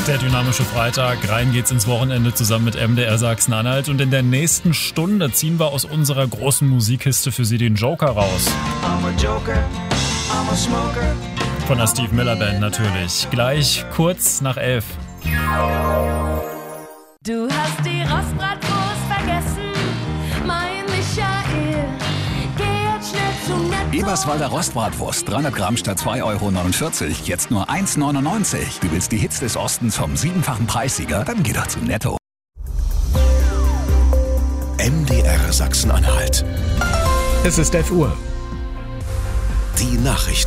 Der dynamische Freitag, rein geht's ins Wochenende zusammen mit MDR Sachsen-Anhalt und in der nächsten Stunde ziehen wir aus unserer großen Musikkiste für Sie den Joker raus. I'm a Joker, I'm a smoker. Von der Steve Miller Band natürlich. Gleich kurz nach 11. Du hast die Rostbratwurst vergessen, mein Michael. Geh jetzt schnell zu Netto. Eberswalder Rostbratwurst, 300 Gramm statt 2,49 €, jetzt nur 1,99 €. Du willst die Hits des Ostens vom 7-fachen Preissieger? Dann geh doch zu Netto. MDR Sachsen-Anhalt. Es ist 11 Uhr. Die Nachrichten.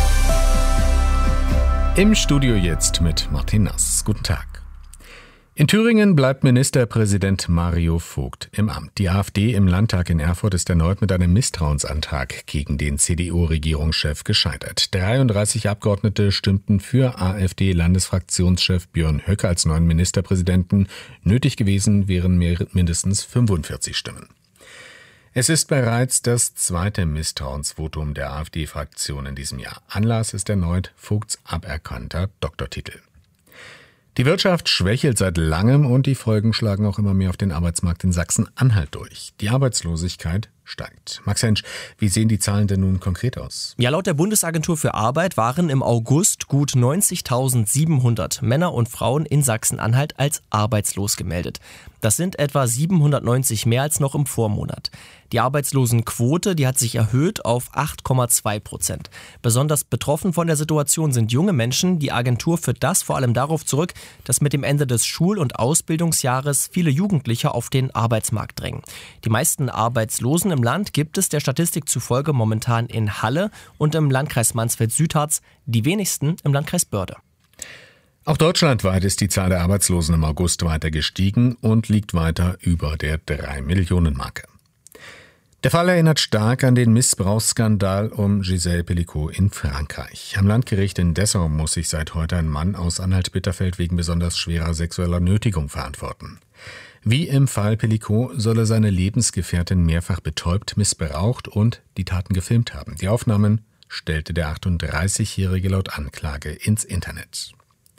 Im Studio jetzt mit Martin Nass. Guten Tag. In Thüringen bleibt Ministerpräsident Mario Vogt im Amt. Die AfD im Landtag in Erfurt ist erneut mit einem Misstrauensantrag gegen den CDU-Regierungschef gescheitert. 33 Abgeordnete stimmten für AfD-Landesfraktionschef Björn Höcke als neuen Ministerpräsidenten. Nötig gewesen wären mindestens 45 Stimmen. Es ist bereits das zweite Misstrauensvotum der AfD-Fraktion in diesem Jahr. Anlass ist erneut Vogts aberkannter Doktortitel. Die Wirtschaft schwächelt seit langem und die Folgen schlagen auch immer mehr auf den Arbeitsmarkt in Sachsen-Anhalt durch. Die Arbeitslosigkeit steigt. Max Hensch, wie sehen die Zahlen denn nun konkret aus? Ja, laut der Bundesagentur für Arbeit waren im August gut 90.700 Männer und Frauen in Sachsen-Anhalt als arbeitslos gemeldet. Das sind etwa 790 mehr als noch im Vormonat. Die Arbeitslosenquote, die hat sich erhöht auf 8,2%. Besonders betroffen von der Situation sind junge Menschen. Die Agentur führt das vor allem darauf zurück, dass mit dem Ende des Schul- und Ausbildungsjahres viele Jugendliche auf den Arbeitsmarkt drängen. Die meisten Arbeitslosen im Land gibt es der Statistik zufolge momentan in Halle und im Landkreis Mansfeld-Südharz, die wenigsten im Landkreis Börde. Auch deutschlandweit ist die Zahl der Arbeitslosen im August weiter gestiegen und liegt weiter über der 3-Millionen-Marke. Der Fall erinnert stark an den Missbrauchsskandal um Gisèle Pelicot in Frankreich. Am Landgericht in Dessau muss sich seit heute ein Mann aus Anhalt-Bitterfeld wegen besonders schwerer sexueller Nötigung verantworten. Wie im Fall Pelicot soll er seine Lebensgefährtin mehrfach betäubt, missbraucht und die Taten gefilmt haben. Die Aufnahmen stellte der 38-Jährige laut Anklage ins Internet.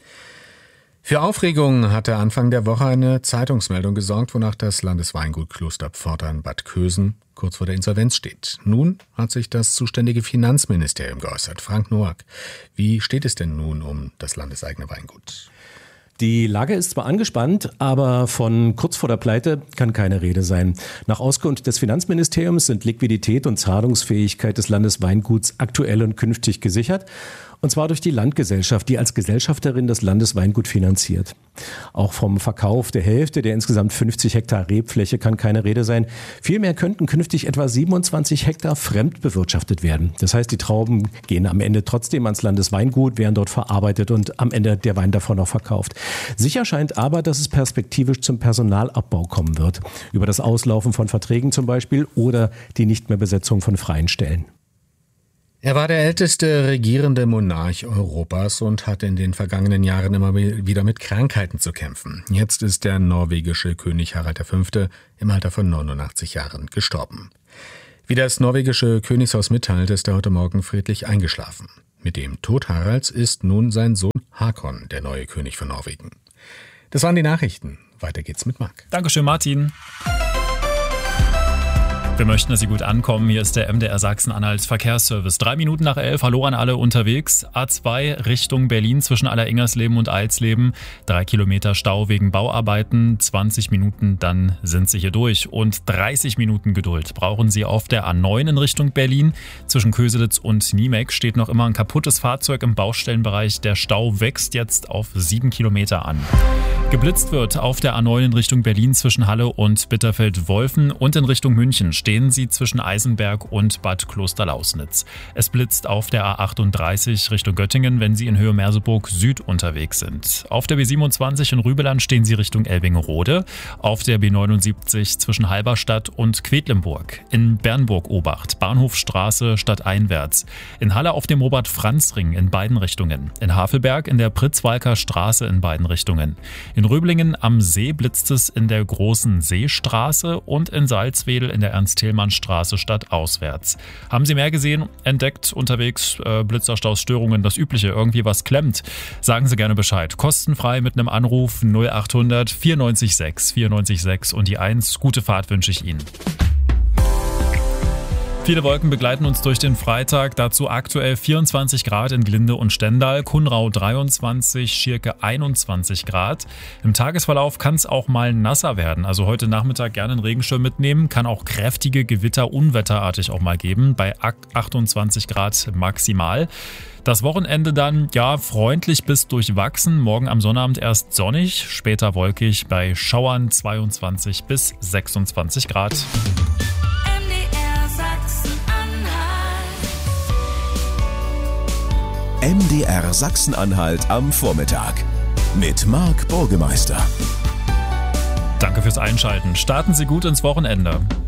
Für Aufregung hatte Anfang der Woche eine Zeitungsmeldung gesorgt, wonach das Landesweingut Kloster Pforta in Bad Kösen kurz vor der Insolvenz steht. Nun hat sich das zuständige Finanzministerium geäußert. Frank Noack, wie steht es denn nun um das landeseigene Weingut? Die Lage ist zwar angespannt, aber von kurz vor der Pleite kann keine Rede sein. Nach Auskunft des Finanzministeriums sind Liquidität und Zahlungsfähigkeit des Landesweinguts aktuell und künftig gesichert. Und zwar durch die Landgesellschaft, die als Gesellschafterin das Landesweingut finanziert. Auch vom Verkauf der Hälfte der insgesamt 50 Hektar Rebfläche kann keine Rede sein. Vielmehr könnten künftig etwa 27 Hektar fremd bewirtschaftet werden. Das heißt, die Trauben gehen am Ende trotzdem ans Landesweingut, werden dort verarbeitet und am Ende der Wein davon noch verkauft. Sicher scheint aber, dass es perspektivisch zum Personalabbau kommen wird. Über das Auslaufen von Verträgen zum Beispiel oder die Nichtmehrbesetzung von freien Stellen. Er war der älteste regierende Monarch Europas und hat in den vergangenen Jahren immer wieder mit Krankheiten zu kämpfen. Jetzt ist der norwegische König Harald V. im Alter von 89 Jahren gestorben. Wie das norwegische Königshaus mitteilt, ist er heute Morgen friedlich eingeschlafen. Mit dem Tod Haralds ist nun sein Sohn Håkon der neue König von Norwegen. Das waren die Nachrichten. Weiter geht's mit Marc. Dankeschön, Martin. Wir möchten, dass Sie gut ankommen. Hier ist der MDR Sachsen-Anhalt Verkehrsservice. 3 Minuten nach 11. Hallo an alle unterwegs. A2 Richtung Berlin zwischen Alleringers-Leben und Eilsleben. 3 Kilometer Stau wegen Bauarbeiten. 20 Minuten, dann sind Sie hier durch. Und 30 Minuten Geduld brauchen Sie auf der A9 in Richtung Berlin. Zwischen Köselitz und Niemek steht noch immer ein kaputtes Fahrzeug im Baustellenbereich. Der Stau wächst jetzt auf 7 Kilometer an. Geblitzt wird auf der A9 in Richtung Berlin zwischen Halle und Bitterfeld-Wolfen und in Richtung München stehen Sie zwischen Eisenberg und Bad Klosterlausnitz. Es blitzt auf der A38 Richtung Göttingen, wenn Sie in Höhe Merseburg Süd unterwegs sind. Auf der B27 in Rübeland stehen Sie Richtung Elbingerode. Auf der B79 zwischen Halberstadt und Quedlinburg. In Bernburg-Obacht, Bahnhofstraße stadteinwärts. In Halle auf dem Robert-Franz-Ring in beiden Richtungen. In Havelberg in der Pritzwalker Straße in beiden Richtungen. In In Röblingen am See blitzt es in der Großen Seestraße und in Salzwedel in der Ernst-Thälmann-Straße stadtauswärts. Haben Sie mehr gesehen, entdeckt, unterwegs, Blitzerstaus, Störungen, das Übliche, irgendwie was klemmt? Sagen Sie gerne Bescheid. Kostenfrei mit einem Anruf 0800 94 6 94 6 und die 1. Gute Fahrt wünsche ich Ihnen. Viele Wolken begleiten uns durch den Freitag, dazu aktuell 24 Grad in Glinde und Stendal, Kuhnrau 23, Schierke 21 Grad. Im Tagesverlauf kann es auch mal nasser werden, also heute Nachmittag gerne einen Regenschirm mitnehmen, kann auch kräftige Gewitter unwetterartig auch mal geben, bei 28 Grad maximal. Das Wochenende dann, freundlich bis durchwachsen, morgen am Sonnabend erst sonnig, später wolkig, bei Schauern 22 bis 26 Grad. MDR Sachsen-Anhalt am Vormittag mit Marc Burgemeister. Danke fürs Einschalten. Starten Sie gut ins Wochenende.